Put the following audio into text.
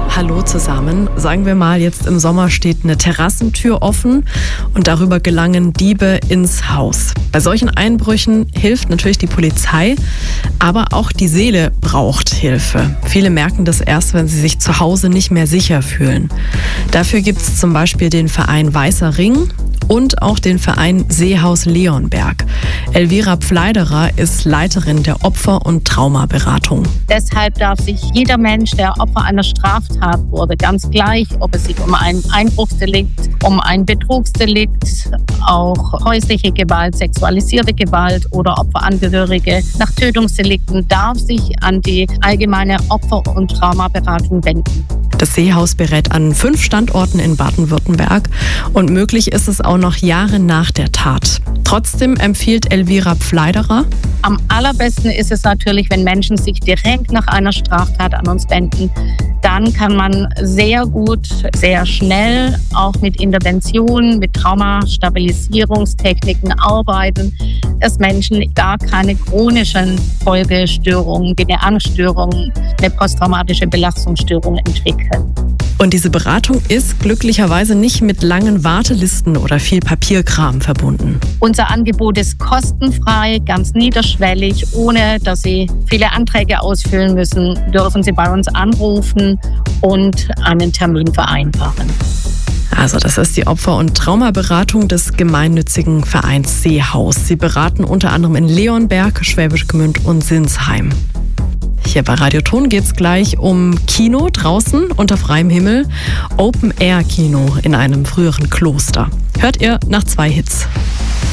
Hallo zusammen. Sagen wir mal, jetzt im Sommer steht eine Terrassentür offen und darüber gelangen Diebe ins Haus. Bei solchen Einbrüchen hilft natürlich die Polizei, aber auch die Seele braucht Hilfe. Viele merken das erst, wenn sie sich zu Hause nicht mehr sicher fühlen. Dafür gibt es zum Beispiel den Verein Weißer Ring und auch den Verein Seehaus Leonberg. Elvira Pfleiderer ist Leiterin der Opfer- und Traumaberatung. Deshalb darf sich jeder Mensch, der Opfer einer Straftat wurde, ganz gleich, ob es sich um ein Einbruchsdelikt, um ein Betrugsdelikt, auch häusliche Gewalt, sexualisierte Gewalt oder Opferangehörige nach Tötungsdelikten, darf sich an die allgemeine Opfer- und Traumaberatung wenden. Das Seehaus berät an 5 Standorten in Baden-Württemberg und möglich ist es auch noch Jahre nach der Tat. Trotzdem empfiehlt Elvira Pfleiderer: Am allerbesten ist es natürlich, wenn Menschen sich direkt nach einer Straftat an uns wenden. Dann kann man sehr gut, sehr schnell auch mit Interventionen, mit Traumastabilisierungstechniken arbeiten, dass Menschen gar keine chronischen Folgestörungen wie eine Angststörung, eine posttraumatische Belastungsstörung entwickeln. Und diese Beratung ist glücklicherweise nicht mit langen Wartelisten oder viel Papierkram verbunden. Unser Angebot ist kostenfrei, ganz niederschwellig, ohne dass Sie viele Anträge ausfüllen müssen, dürfen Sie bei uns anrufen und einen Termin vereinbaren. Also das ist die Opfer- und Traumaberatung des gemeinnützigen Vereins Seehaus. Sie beraten unter anderem in Leonberg, Schwäbisch Gmünd und Sinsheim. Hier bei Radio Ton geht es gleich um Kino draußen unter freiem Himmel. Open-Air-Kino in einem früheren Kloster. Hört ihr nach 2 Hits.